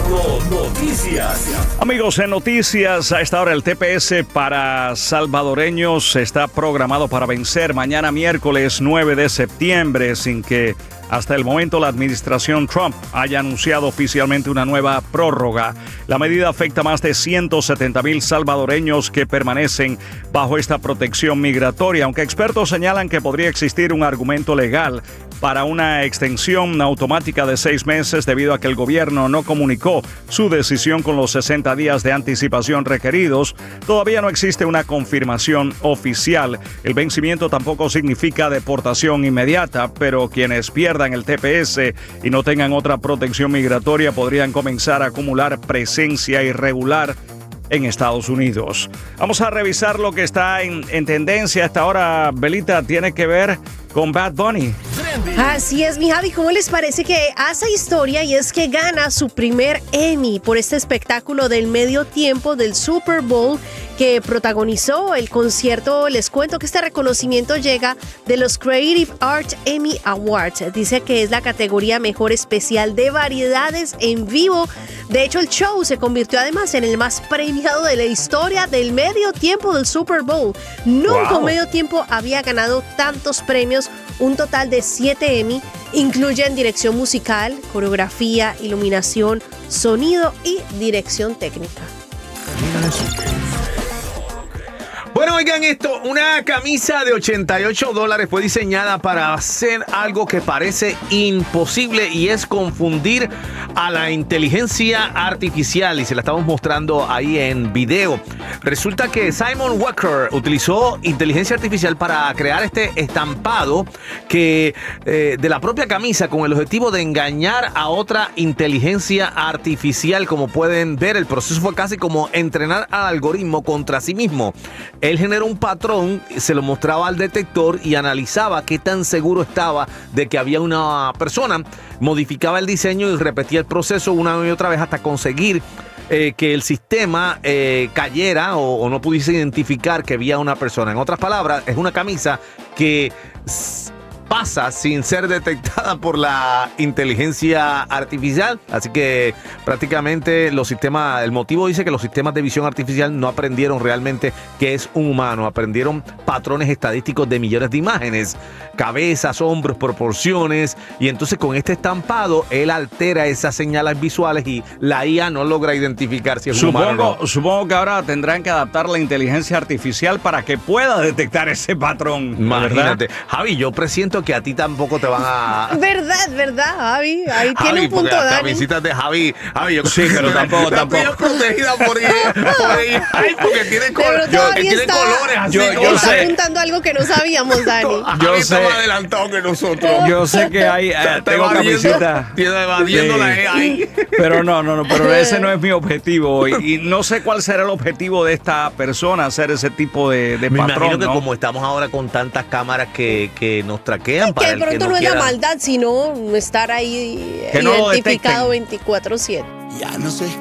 Noticias. Amigos, en noticias, a esta hora el TPS para salvadoreños está programado para vencer mañana miércoles 9 de septiembre, sin que hasta el momento la administración Trump haya anunciado oficialmente una nueva prórroga. La medida afecta a más de 170,000 salvadoreños que permanecen bajo esta protección migratoria, aunque expertos señalan que podría existir un argumento legal para una extensión automática de 6 meses debido a que el gobierno no comunicó su decisión con los 60 días de anticipación requeridos. Todavía no existe una confirmación oficial. El vencimiento tampoco significa deportación inmediata, pero quienes pierdan el TPS y no tengan otra protección migratoria podrían comenzar a acumular presencia irregular en Estados Unidos. Vamos a revisar lo que está en tendencia hasta ahora. Belita, tiene que ver con Bad Bunny. Así es, mi Javi, ¿cómo les parece que hace historia? Y es que gana su primer Emmy por este espectáculo del medio tiempo del Super Bowl que protagonizó el concierto. Les cuento que este reconocimiento llega de los Creative Arts Emmy Awards. Dice que es la categoría mejor especial de variedades en vivo. De hecho, el show se convirtió además en el más premiado de la historia del medio tiempo del Super Bowl. Nunca un medio tiempo había ganado tantos premios, un total de 7 Emmy. Incluyen dirección musical, coreografía, iluminación, sonido y dirección técnica. Bueno, oigan esto, una camisa de $88 fue diseñada para hacer algo que parece imposible y es confundir a la inteligencia artificial, y se la estamos mostrando ahí en video. Resulta que Simon Walker utilizó inteligencia artificial para crear este estampado que de la propia camisa con el objetivo de engañar a otra inteligencia artificial. Como pueden ver, el proceso fue casi como entrenar al algoritmo contra sí mismo. Él generó un patrón, se lo mostraba al detector y analizaba qué tan seguro estaba de que había una persona. Modificaba el diseño y repetía el proceso una y otra vez hasta conseguir que el sistema cayera o no pudiese identificar que había una persona. En otras palabras, es una camisa que pasa sin ser detectada por la inteligencia artificial. Así que prácticamente los sistemas, el motivo dice que los sistemas de visión artificial no aprendieron realmente que es un humano, aprendieron patrones estadísticos de millones de imágenes, cabezas, hombros, proporciones, y entonces con este estampado él altera esas señales visuales y la IA no logra identificar si es un humano o no. Supongo que ahora tendrán que adaptar la inteligencia artificial para que pueda detectar ese patrón. Imagínate. ¿Verdad? Javi, yo presiento que a ti tampoco te van a... Verdad, Javi. Ahí tiene un punto, las Dani. Camisitas de Javi, yo sí, pero tampoco. Es protegida por AI porque tiene colores así. Yo Está sé. apuntando algo que no sabíamos, Dani. Javi está más adelantado que nosotros. Yo sé que hay tengo camiseta. Tiene evadiendo la AI. Pero pero ese no es mi objetivo. Y no sé cuál será el objetivo de esta persona, hacer ese tipo de Me patrón. imagino que ¿no? como estamos ahora con tantas cámaras que nos traquean, Que de pronto no es la maldad, sino estar ahí que no lo identificado detecten. 24/7. Ya no sé